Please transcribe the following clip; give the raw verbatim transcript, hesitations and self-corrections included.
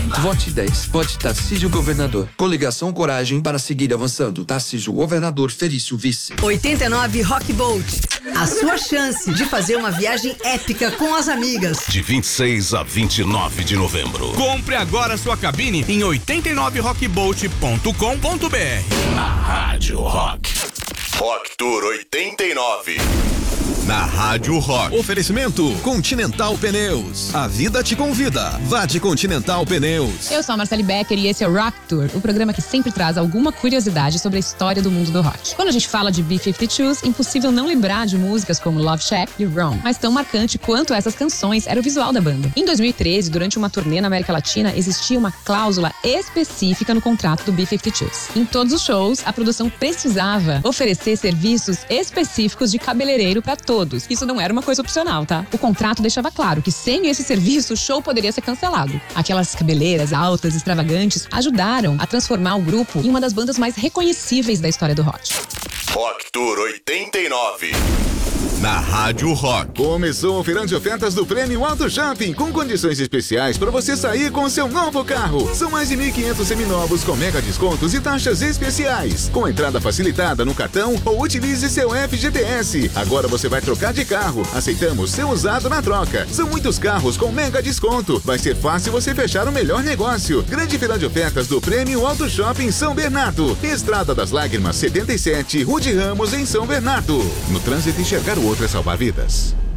Vote dez. Vote Tarcísio Governador. Coligação Coragem para seguir avançando. Tarcísio Governador, Felício Vice. oitenta e nove Rock Bolt. A sua chance de fazer uma viagem épica com as amigas. De vinte e seis a vinte e nove de novembro. Compre agora sua cabine em oitenta e nove rock bolt ponto com ponto b r. Na Rádio Rock. Rock Tour oitenta e nove. Na Rádio Rock. Oferecimento Continental Pneus. A vida te convida. Vá de Continental Pneus. Eu sou a Marcele Becker e esse é o Rock Tour, o programa que sempre traz alguma curiosidade sobre a história do mundo do rock. Quando a gente fala de B cinquenta e dois, impossível não lembrar de músicas como Love Shack e Wrong, mas tão marcante quanto essas canções era o visual da banda. Em dois mil e treze, durante uma turnê na América Latina, existia uma cláusula específica no contrato do B cinquenta e dois. Em todos os shows, a produção precisava oferecer serviços específicos de cabeleireiro para todos. Isso não era uma coisa opcional, tá? O contrato deixava claro que sem esse serviço o show poderia ser cancelado. Aquelas cabeleiras altas, extravagantes, ajudaram a transformar o grupo em uma das bandas mais reconhecíveis da história do rock. Rock Tour oitenta e nove. Na Rádio Rock. Começou o feirão de ofertas do Prêmio Auto Shopping, com condições especiais para você sair com o seu novo carro. São mais de mil e quinhentos seminovos com mega descontos e taxas especiais. Com entrada facilitada no cartão ou utilize seu F G T S. Agora você vai trocar de carro. Aceitamos seu usado na troca. São muitos carros com mega desconto. Vai ser fácil você fechar o melhor negócio. Grande feirão de ofertas do Prêmio Auto Shopping São Bernardo. Estrada das Lágrimas setenta e sete, Rude Ramos, em São Bernardo. No trânsito, enxergar o outro é salvar vidas.